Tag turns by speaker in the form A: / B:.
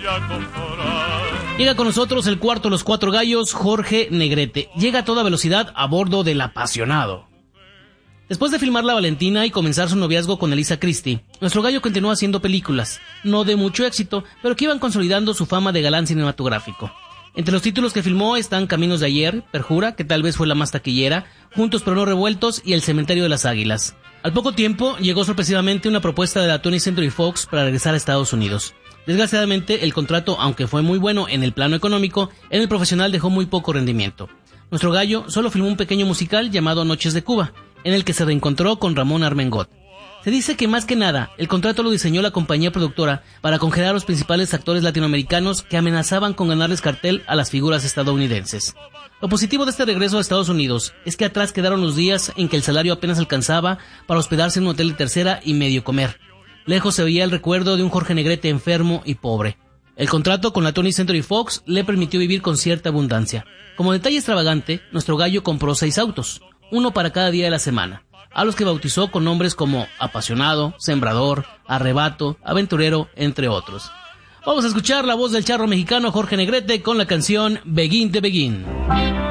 A: Llega con nosotros el cuarto de los cuatro gallos, Jorge Negrete. Llega a toda velocidad a bordo del apasionado. Después de filmar La Valentina y comenzar su noviazgo con Elisa Christie, nuestro gallo continuó haciendo películas, no de mucho éxito, pero que iban consolidando su fama de galán cinematográfico. Entre los títulos que filmó están Caminos de ayer, Perjura, que tal vez fue la más taquillera, Juntos pero no revueltos y El cementerio de las águilas. Al poco tiempo llegó sorpresivamente una propuesta de la 20th Century Fox para regresar a Estados Unidos. Desgraciadamente, el contrato, aunque fue muy bueno en el plano económico, en el profesional dejó muy poco rendimiento. Nuestro gallo solo filmó un pequeño musical llamado Noches de Cuba, en el que se reencontró con Ramón Armengot. Se dice que más que nada, el contrato lo diseñó la compañía productora para congelar a los principales actores latinoamericanos que amenazaban con ganarles cartel a las figuras estadounidenses. Lo positivo de este regreso a Estados Unidos es que atrás quedaron los días en que el salario apenas alcanzaba para hospedarse en un hotel de tercera y medio comer. Lejos se veía el recuerdo de un Jorge Negrete enfermo y pobre. El contrato con la 20th Century Fox le permitió vivir con cierta abundancia. Como detalle extravagante, nuestro gallo compró 6 autos, uno para cada día de la semana, a los que bautizó con nombres como Apasionado, Sembrador, Arrebato, Aventurero, entre otros. Vamos a escuchar la voz del charro mexicano Jorge Negrete con la canción Begin de Begin.